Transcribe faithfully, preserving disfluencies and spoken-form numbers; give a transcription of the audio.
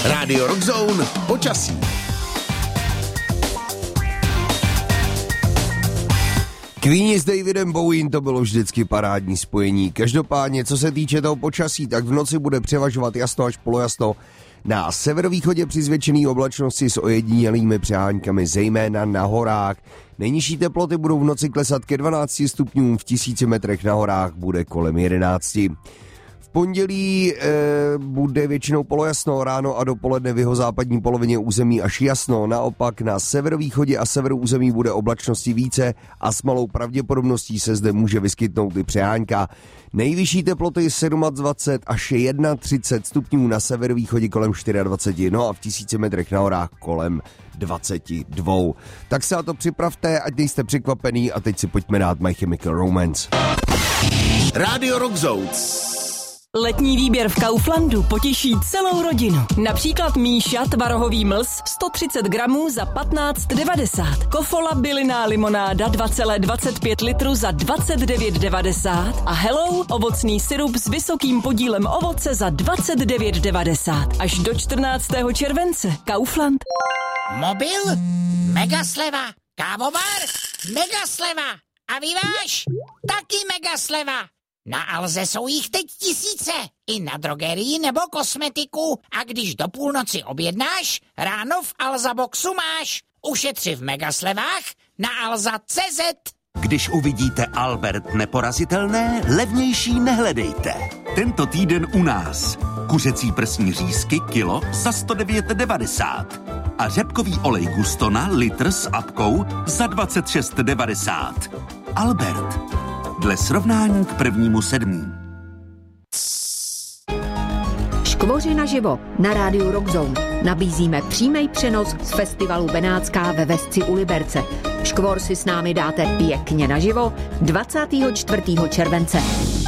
Rádio Rockzone počasí. Queeni s Davidem Bowiem, to bylo vždycky parádní spojení. Každopádně, co se týče toho počasí, tak v noci bude převažovat jasno až polojasno. Na severovýchodě při zvětšené oblačnosti s ojedinělými přeháňkami, zejména na horách. Nejnižší teploty budou v noci klesat ke dvanácti stupňům, v tisíci metrech na horách bude kolem jedenácti. V pondělí e, bude většinou polojasno, ráno a dopoledne v jeho západní polovině území až jasno. Naopak na severovýchodě a severu území bude oblačnosti více a s malou pravděpodobností se zde může vyskytnout i přehánka. Nejvyšší teploty dvacet sedm až třicet jedna stupňů, na severovýchodě kolem dvacet čtyři, no a v tisíci metrech na horách kolem dvacet dva. Tak se na to připravte, ať nejste překvapený, a teď si pojďme dát My Chemical Romance. Rádio Rockzone. Letní výběr v Kauflandu potěší celou rodinu. Například Míša tvarohový mlz sto třicet gramů za patnáct devadesát. Kofola bylinná limonáda dva celé dvacet pět litru za dvacet devět devadesát. A Hello ovocný sirup s vysokým podílem ovoce za dvacet devět devadesát. Až do čtrnáctého července. Kaufland. Mobil? Mega sleva. Kávovar? Mega sleva. A vyváž? Taky mega sleva. Na Alze jsou jich teď tisíce, i na drogerii nebo kosmetiku. A když do půlnoci objednáš, ráno v Alza Boxu máš. Ušetři v megaslevách na alza tečka cé zet. Když uvidíte Albert neporazitelné, levnější nehledejte. Tento týden u nás. Kuřecí prsní řízky kilo za sto devět devadesát. A řepkový olej Gustona litr s apkou za dvacet šest devadesát. Albert. Dle srovnání k prvnímu sedmý. Škvoři naživo na rádiu Rockzone. Nabízíme přímý přenos z festivalu Benátská ve Vesci u Liberce. Škvor si s námi dáte pěkně naživo dvacátého čtvrtého července.